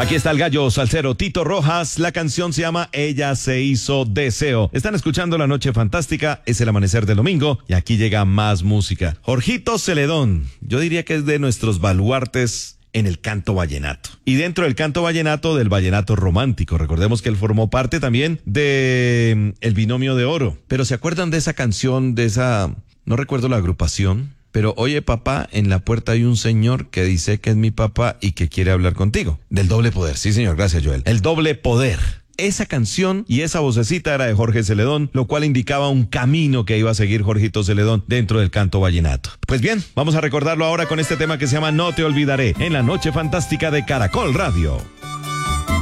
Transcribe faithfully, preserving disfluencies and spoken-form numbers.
Aquí está el gallo salsero Tito Rojas. La canción se llama Ella se hizo deseo. Están escuchando La Noche Fantástica. Es el amanecer del domingo y aquí llega más música. Jorgito Celedón. Yo diría que es de nuestros baluartes en el canto vallenato. Y dentro del canto vallenato, del vallenato romántico. Recordemos que él formó parte también de El Binomio de Oro. Pero ¿se acuerdan de esa canción, de esa, no recuerdo la agrupación? Pero oye papá, en la puerta hay un señor que dice que es mi papá y que quiere hablar contigo. Del doble poder, sí señor, gracias Joel. El doble poder. Esa canción y esa vocecita era de Jorge Celedón, lo cual indicaba un camino que iba a seguir Jorgito Celedón dentro del canto vallenato. Pues bien, vamos a recordarlo ahora con este tema que se llama No te olvidaré, en la Noche Fantástica de Caracol Radio.